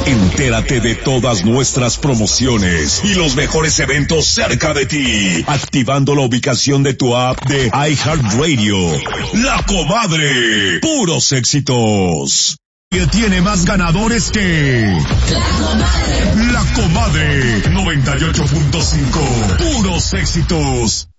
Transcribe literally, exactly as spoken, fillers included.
Entérate de todas nuestras promociones y los mejores eventos cerca de ti, activando la ubicación de tu app de iHeartRadio. La Comadre, puros éxitos. Que tiene más ganadores que La Comadre. La Comadre, noventa y ocho punto cinco, puros éxitos.